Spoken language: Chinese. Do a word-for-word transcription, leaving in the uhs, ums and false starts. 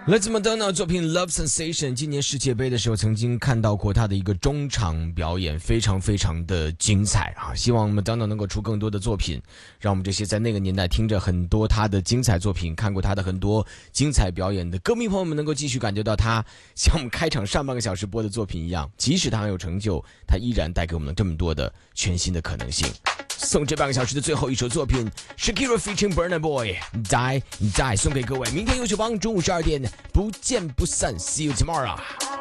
来自 Madonna 作品 Love Sensation， 今年世界杯的时候曾经看到过他的一个中场表演，非常非常的精彩啊！希望 Madonna 能够出更多的作品，让我们这些在那个年代听着很多他的精彩作品，看过他的很多精彩表演的歌迷朋友们能够继续感觉到他像我们开场上半个小时播的作品一样，即使他很有成就，他依然带给我们这么多的全新的可能性。送这半个小时的最后一首作品 Shakira featuring Burna Boy Die Die 送给各位，明天优秀帮中午十二点不见不散 See you tomorrow。